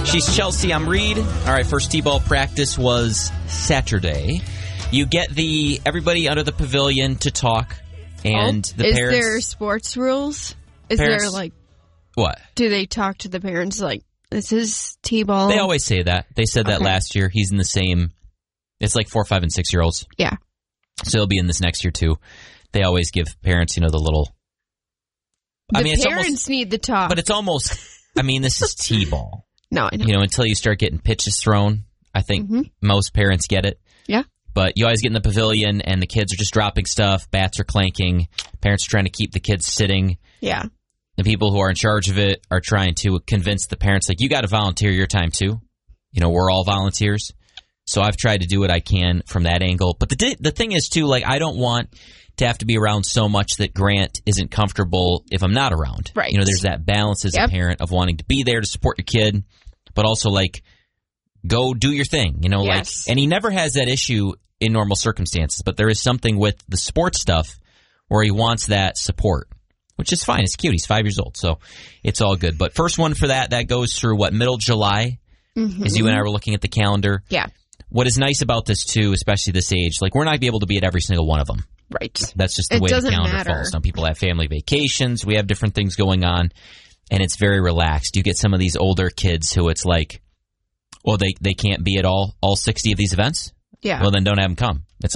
She's Chelsea. I'm Reed. All right, first T-ball practice was Saturday. You get everybody under the pavilion to talk, and the parents. Is there sports rules? Is parents, there like what? Do they talk to the parents like this is T-ball? They always say that. They said that last year. He's in the same. It's like 4, 5, and 6 year olds. Yeah. So he'll be in this next year too. They always give parents, the little. Parents almost, need the talk, but it's almost. This is T-ball. No, I know. Until you start getting pitches thrown, I think most parents get it. Yeah. But you always get in the pavilion, and the kids are just dropping stuff. Bats are clanking. Parents are trying to keep the kids sitting. Yeah. The people who are in charge of it are trying to convince the parents, you got to volunteer your time, too. We're all volunteers. So I've tried to do what I can from that angle. But the thing is, too, I don't want to have to be around so much that Grant isn't comfortable if I'm not around. Right. There's that balance as a parent of wanting to be there to support your kid, but also, go do your thing, Yes. And he never has that issue in normal circumstances, but there is something with the sports stuff where he wants that support, which is fine. It's cute. He's 5 years old, so it's all good. But first one for that goes through, middle July, as you and I were looking at the calendar. Yeah. What is nice about this, too, especially this age, we're not going to be able to be at every single one of them. Right. That's just the way the calendar falls. Some people have family vacations. We have different things going on, and it's very relaxed. You get some of these older kids who it's they can't be at all 60 of these events? Yeah. Well, then don't have them come. It's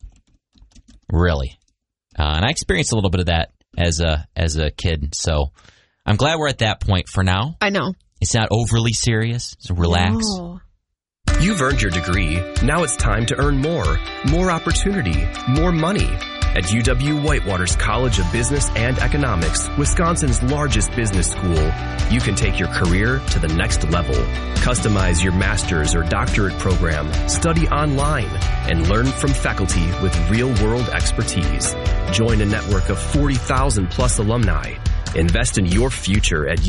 really? And I experienced a little bit of that as a kid, so I'm glad we're at that point for now. I know. It's not overly serious, so relax. No. You've earned your degree. Now it's time to earn more opportunity, more money. At UW-Whitewater's College of Business and Economics, Wisconsin's largest business school, you can take your career to the next level. Customize your master's or doctorate program, study online, and learn from faculty with real-world expertise. Join a network of 40,000-plus alumni. Invest in your future at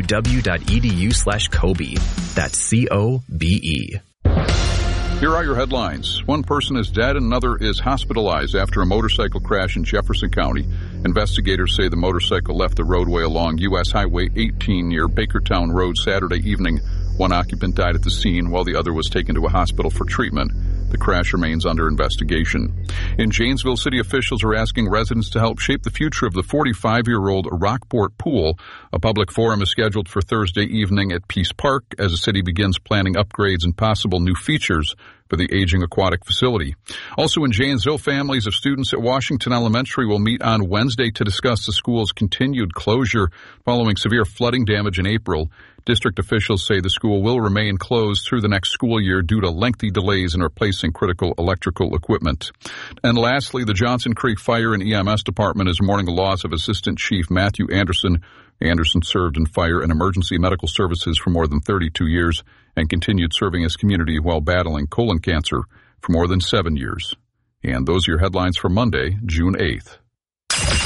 uww.edu/Kobe. That's COBE. Here are your headlines. One person is dead and another is hospitalized after a motorcycle crash in Jefferson County. Investigators say the motorcycle left the roadway along U.S. Highway 18 near Bakertown Road Saturday evening. One occupant died at the scene while the other was taken to a hospital for treatment. The crash remains under investigation. In Janesville, city officials are asking residents to help shape the future of the 45-year-old Rockport Pool. A public forum is scheduled for Thursday evening at Peace Park as the city begins planning upgrades and possible new features for the aging aquatic facility. Also in Janesville, families of students at Washington Elementary will meet on Wednesday to discuss the school's continued closure following severe flooding damage in April. District officials say the school will remain closed through the next school year due to lengthy delays in replacing critical electrical equipment. And lastly, the Johnson Creek Fire and EMS Department is mourning the loss of Assistant Chief Matthew Anderson. Anderson served in fire and emergency medical services for more than 32 years and continued serving his community while battling colon cancer for more than 7 years. And those are your headlines for Monday, June 8th.